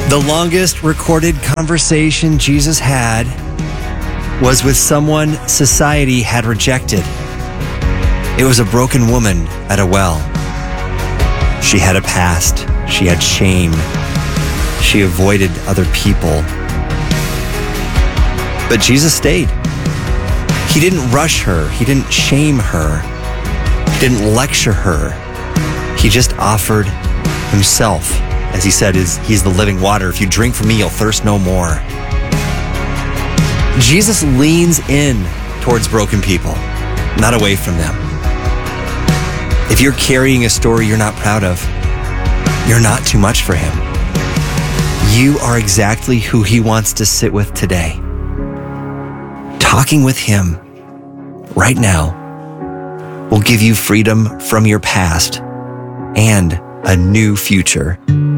The longest recorded conversation Jesus had was with someone society had rejected. It was a broken woman at a well. She had a past. She had shame. She avoided other people. But Jesus stayed. He didn't rush her. He didn't shame her. He didn't lecture her. He just offered himself. As he said, he's the living water. If you drink from me, you'll thirst no more. Jesus leans in towards broken people, not away from them. If you're carrying a story you're not proud of, you're not too much for him. You are exactly who he wants to sit with today. Talking with him right now will give you freedom from your past and a new future.